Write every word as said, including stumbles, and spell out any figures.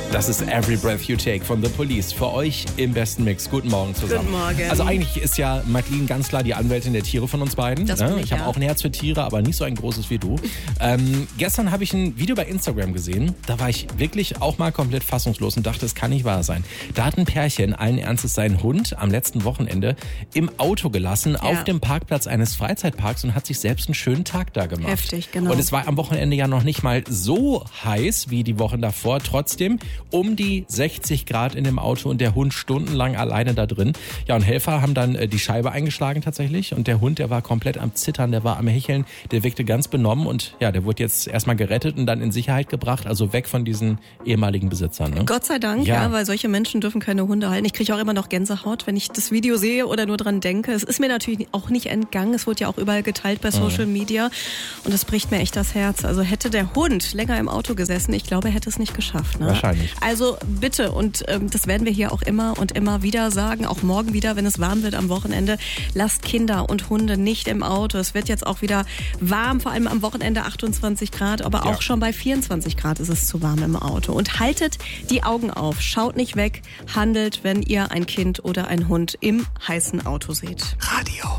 Das ist Every Breath You Take von The Police. Für euch im besten Mix. Guten Morgen zusammen. Guten Morgen. Also eigentlich ist ja Madeleine ganz klar die Anwältin der Tiere von uns beiden. Das bin ich, ich habe ja. auch ein Herz für Tiere, aber nicht so ein großes wie du. ähm, gestern habe ich ein Video bei Instagram gesehen. Da war ich wirklich auch mal komplett fassungslos und dachte, es kann nicht wahr sein. Da hat ein Pärchen allen Ernstes seinen Hund am letzten Wochenende im Auto gelassen, Ja. auf dem Parkplatz eines Freizeitparks und hat sich selbst einen schönen Tag da gemacht. Heftig, genau. Und es war am Wochenende ja noch nicht mal so heiß wie die Wochen davor. Trotzdem um die sechzig Grad in dem Auto und der Hund stundenlang alleine da drin. Ja, und Helfer haben dann äh, die Scheibe eingeschlagen tatsächlich und der Hund, der war komplett am Zittern, der war am Hecheln, der wirkte ganz benommen und ja, der wurde jetzt erstmal gerettet und dann in Sicherheit gebracht, also weg von diesen ehemaligen Besitzern. Ne? Gott sei Dank, Ja. ja. weil solche Menschen dürfen keine Hunde halten. Ich kriege auch immer noch Gänsehaut, wenn ich das Video sehe oder nur dran denke. Es ist mir natürlich auch nicht entgangen. Es wurde ja auch überall geteilt bei Social Mhm. Media und es bricht mir echt das Herz. Also hätte der Hund länger im Auto gesessen, ich glaube, er hätte es nicht geschafft. Ne? Wahrscheinlich. Also bitte, und ähm, das werden wir hier auch immer und immer wieder sagen, auch morgen wieder, wenn es warm wird am Wochenende, lasst Kinder und Hunde nicht im Auto. Es wird jetzt auch wieder warm, vor allem am Wochenende achtundzwanzig Grad, aber auch Ja. schon bei vierundzwanzig Grad ist es zu warm im Auto. Und haltet die Augen auf, schaut nicht weg, handelt, wenn ihr ein Kind oder einen Hund im heißen Auto seht. Radio.